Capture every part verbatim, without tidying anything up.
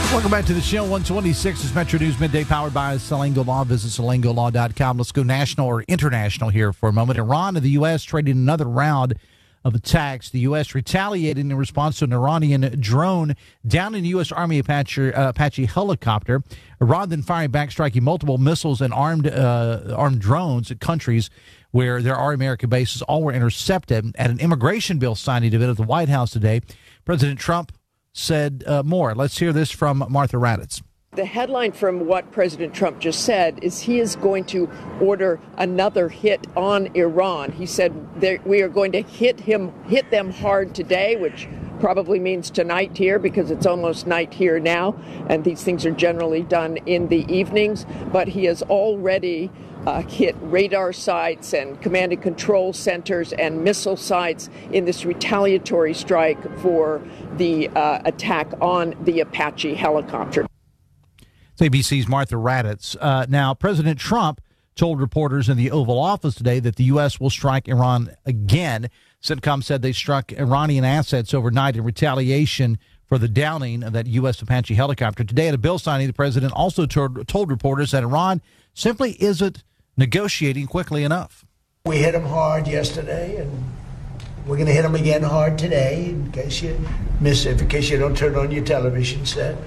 Welcome back to the show. one twenty-six is Metro News Midday, powered by Salango Law. Visit salango law dot com. Let's go national or international here for a moment. Iran and the U S trading another round of attacks. The U S retaliating in response to an Iranian drone down in U S. Army Apache, uh, Apache helicopter. Iran then firing back, striking multiple missiles and armed uh, armed drones at countries where there are American bases. All were intercepted. At an immigration bill signing event at the White House today, President Trump said uh, more. Let's hear this from Martha Raddatz. The headline from what President Trump just said is he is going to order another hit on Iran. He said we are going to hit him, hit them hard today, which probably means tonight here because it's almost night here now, and these things are generally done in the evenings. But he has already uh, hit radar sites and command and control centers and missile sites in this retaliatory strike for the uh, attack on the Apache helicopter. It's A B C's Martha Raddatz. Uh, now, President Trump told reporters in the Oval Office today that the U S will strike Iran again. CENTCOM said they struck Iranian assets overnight in retaliation for the downing of that U S. Apache helicopter. Today at a bill signing, the president also told, told reporters that Iran simply isn't negotiating quickly enough. We hit them hard yesterday, and we're going to hit them again hard today, in case you miss it, in case you don't turn on your television set.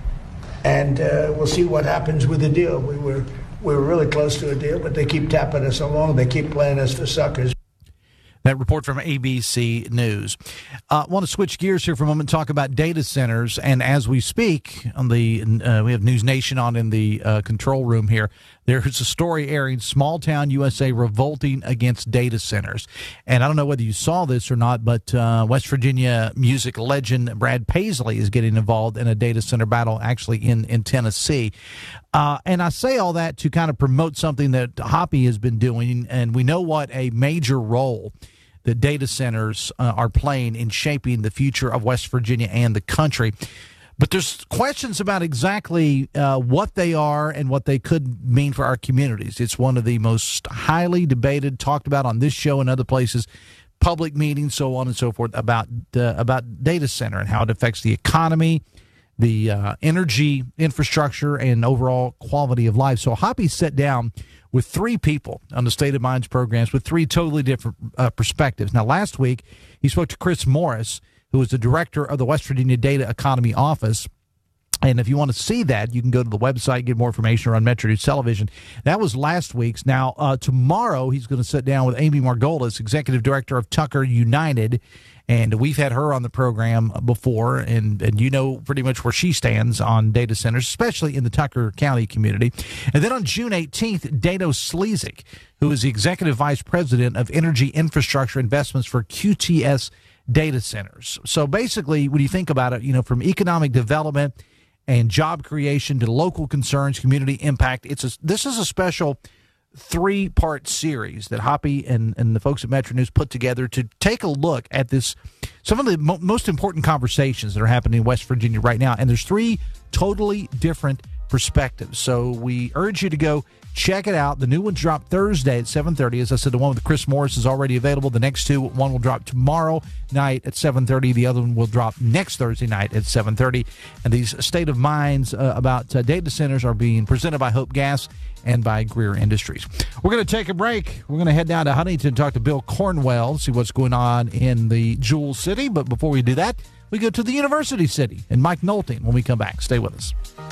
And uh, we'll see what happens with the deal. We were we were really close to a deal, but they keep tapping us along. They keep playing us for suckers. That report from A B C News. I uh, want to switch gears here for a moment and talk about data centers. And as we speak, on the uh, we have News Nation on in the uh, control room here. There's a story airing, Small Town U S A revolting against data centers. And I don't know whether you saw this or not, but uh, West Virginia music legend Brad Paisley is getting involved in a data center battle actually in, in Tennessee. Uh, and I say all that to kind of promote something that Hoppy has been doing, and we know what a major role that data centers uh, are playing in shaping the future of West Virginia and the country. But there's questions about exactly uh, what they are and what they could mean for our communities. It's one of the most highly debated, talked about on this show and other places, public meetings, so on and so forth, about uh, about data center and how it affects the economy, the uh, energy infrastructure, and overall quality of life. So Hoppy sat down with three people on the State of Minds programs with three totally different uh, perspectives. Now, last week, he spoke to Chris Morris, who is the director of the West Virginia Data Economy Office. And if you want to see that, you can go to the website, get more information on Metro News Television. That was last week's. Now, uh, tomorrow, he's going to sit down with Amy Margolis, executive director of Tucker United. And we've had her on the program before, and, and you know pretty much where she stands on data centers, especially in the Tucker County community. And then on June eighteenth, Dado Slezik, who is the executive vice president of energy infrastructure investments for Q T S data centers. So basically, when you think about it, you know, from economic development and job creation to local concerns, community impact, it's a, this is a special three-part series that Hoppy and, and the folks at Metro News put together to take a look at this, some of the mo- most important conversations that are happening in West Virginia right now. And there's three totally different perspectives. So we urge you to go check it out. The new one dropped Thursday at seven thirty. As I said, the one with Chris Morris is already available. The next two, one will drop tomorrow night at seven thirty. The other one will drop next Thursday night at seven thirty. And these State of Minds uh, about uh, data centers are being presented by Hope Gas and by Greer Industries. We're going to take a break. We're going to head down to Huntington and talk to Bill Cornwell, see what's going on in the Jewel City. But before we do that, we go to the University City and Mike Nolting when we come back. Stay with us.